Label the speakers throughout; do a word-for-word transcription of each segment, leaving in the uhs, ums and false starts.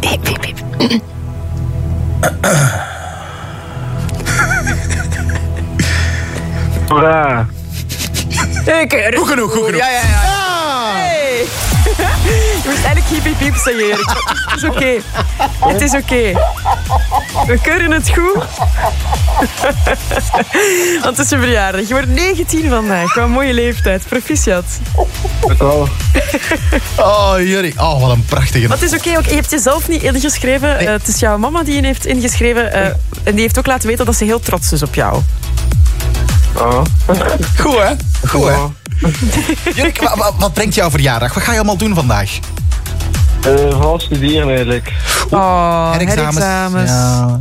Speaker 1: Hey, piep, piep.
Speaker 2: Hoera.
Speaker 1: Zeker.
Speaker 3: Goed genoeg, goed genoeg.
Speaker 1: Ja, ja, ja. Hey. Je moest eigenlijk hiep, hiep, hiep zeggen, Erik. Het is oké. Okay. Het is oké. Okay. We keuren het goed. Want het is je verjaardag. Je wordt negentien vandaag. Wat een mooie leeftijd. Proficiat.
Speaker 2: Betal.
Speaker 3: Oh, Jurk. Oh, wat een prachtige...
Speaker 1: Maar het is oké. Okay, je hebt jezelf niet ingeschreven. Nee. Uh, het is jouw mama die je heeft ingeschreven. Uh, en die heeft ook laten weten dat ze heel trots is op jou.
Speaker 2: Oh.
Speaker 3: Goed, hè? Goed, hè? Jurk, wat, wat, wat brengt jouw verjaardag? Wat ga je allemaal doen vandaag?
Speaker 2: Uh, vooral studeren eigenlijk.
Speaker 1: Oh, herexamens. herexamens. Ja.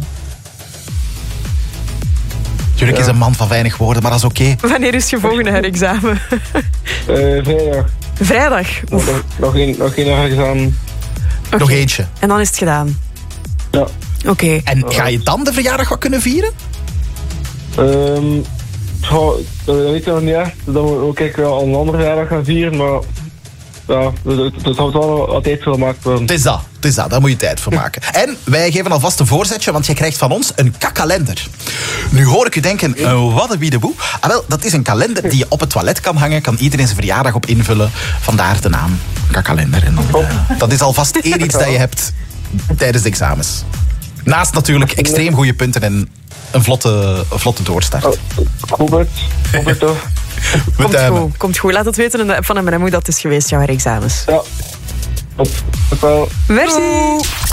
Speaker 3: Jurk ja. is een man van weinig woorden, maar dat is oké. Okay.
Speaker 1: Wanneer is je volgende herexamen?
Speaker 2: uh, vrijdag.
Speaker 1: Vrijdag?
Speaker 2: Nog, nog één nog herexamen.
Speaker 1: Okay.
Speaker 3: Nog eentje.
Speaker 1: En dan is het gedaan?
Speaker 2: Ja.
Speaker 1: Oké. Okay.
Speaker 3: En ga je dan de verjaardag wat kunnen vieren?
Speaker 2: Um, oh, dat weet ik nog niet echt. Dan moet ook ik wel een andere verjaardag gaan vieren, maar... Ja, dat houdt wel wat tijd voor gemaakt worden.
Speaker 3: Het is dat, het is dat, daar moet je tijd voor maken. En wij geven alvast een voorzetje, want je krijgt van ons een kakkalender. Nu hoor ik u denken, uh, wat een biedeboe. Ah wel, dat is een kalender die je op het toilet kan hangen, kan iedereen zijn verjaardag op invullen. Vandaar de naam kakkalender. En dan, uh, dat is alvast één iets dat je hebt tijdens de examens. Naast natuurlijk extreem goede punten en een vlotte, een vlotte doorstart.
Speaker 2: Oh, goed, goed toch?
Speaker 1: Komt goed, komt goed. Laat het weten in de app van M en M hoe dat is geweest, jouw examens.
Speaker 2: Ja. Op, op wel.
Speaker 1: Merci.